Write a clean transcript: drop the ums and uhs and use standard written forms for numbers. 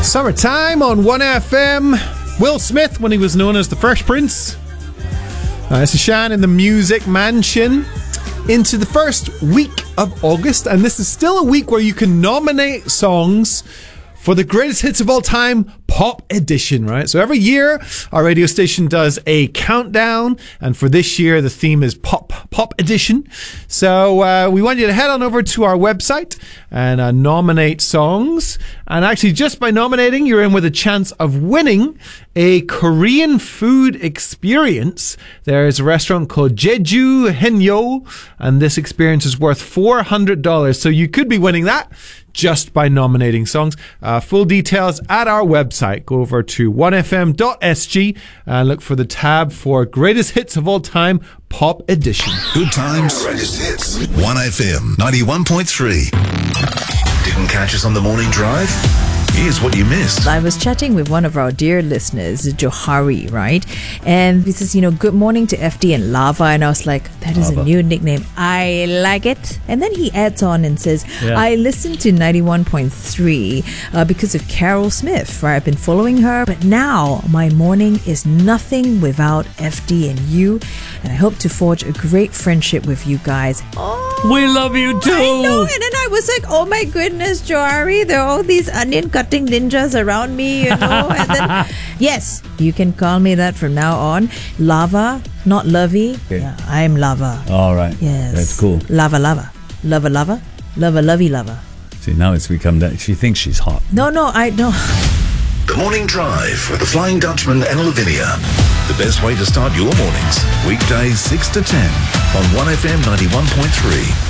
Summertime on 1FM. Will Smith, when he was known as the Fresh Prince. It's a shine in the Music Mansion into the first week of August, and this is still a week where you can nominate songs for the greatest hits of all time pop edition, right? So every year our radio station does a countdown, and for this year the theme is pop edition. So we want you to head on over to our website and nominate songs, and actually just by nominating you're in with a chance of winning a Korean food experience. There's a restaurant called Jeju Haenyo, and this experience is worth $400, so you could be winning that just by nominating songs. Full details at our website. Go over to 1fm.sg and look for the tab for Greatest Hits of All Time Pop Edition. Good times. Greatest Hits. 1FM 91.3. Didn't catch us on the morning drive? Here's what you missed. I was chatting with one of our dear listeners, Johari, right? And he says, good morning to FD and Lava. And I was like, that is a new nickname. I like it. And then he adds on and says, I listened to 91.3 because of Carol Smith, right? I've been following her, but now my morning is nothing without FD and you. And I hope to forge a great friendship with you guys. Oh, we love you too. I know. And then I was like, oh my goodness, Johari, there are all these onion cutting ninjas around me, And then, yes, you can call me that from now on. Lava, not Lovey. Okay. Yeah, I'm Lava. All right. Yes. That's cool. Lava. Lovey Lava. See, now it's become that she thinks she's hot. No, I don't. The Morning Drive with the Flying Dutchman and Lavinia. The best way to start your mornings. Weekdays 6 to 10 on 1FM 91.3.